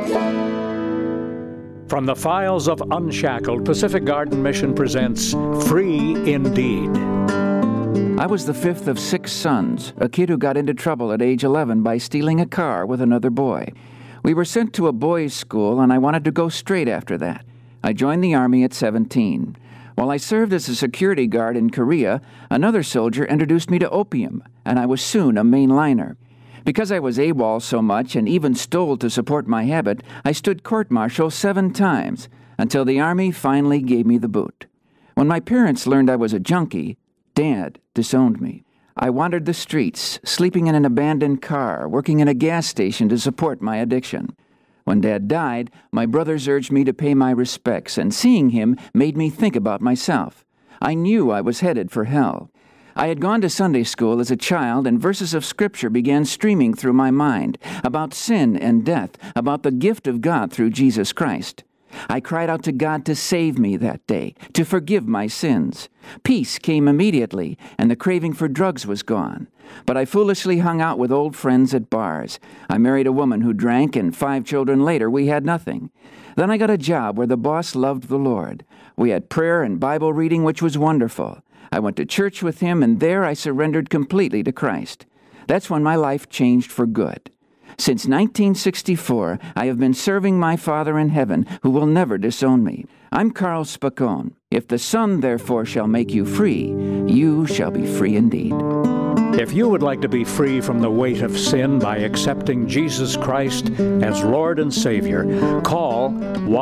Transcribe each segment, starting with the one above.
From the files of Unshackled, Pacific Garden Mission presents Free Indeed. I was the fifth of 6 sons, a kid who got into trouble at age 11 by stealing a car with another boy. We were sent to a boys' school, and I wanted to go straight after that. I joined the Army at 17. While I served as a security guard in Korea, another soldier introduced me to opium, and I was soon a mainliner. Because I was AWOL so much and even stole to support my habit, I stood court-martial 7 times, until the Army finally gave me the boot. When my parents learned I was a junkie, Dad disowned me. I wandered the streets, sleeping in an abandoned car, working in a gas station to support my addiction. When Dad died, my brothers urged me to pay my respects, and seeing him made me think about myself. I knew I was headed for hell. I had gone to Sunday school as a child, and verses of Scripture began streaming through my mind about sin and death, about the gift of God through Jesus Christ. I cried out to God to save me that day, to forgive my sins. Peace came immediately, and the craving for drugs was gone. But I foolishly hung out with old friends at bars. I married a woman who drank, and 5 children later we had nothing. Then I got a job where the boss loved the Lord. We had prayer and Bible reading, which was wonderful. I went to church with him, and there I surrendered completely to Christ. That's when my life changed for good. Since 1964, I have been serving my Father in heaven, who will never disown me. I'm Carl Spacone. If the Son, therefore, shall make you free, you shall be free indeed. If you would like to be free from the weight of sin by accepting Jesus Christ as Lord and Savior, call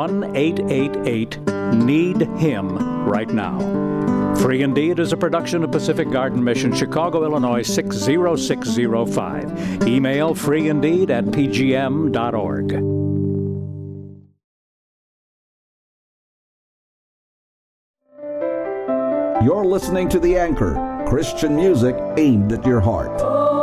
1-888-NEED-HIM right now. Free Indeed is a production of Pacific Garden Mission, Chicago, Illinois 60605. Email freeindeed@pgm.org. You're listening to The Anchor, Christian music aimed at your heart.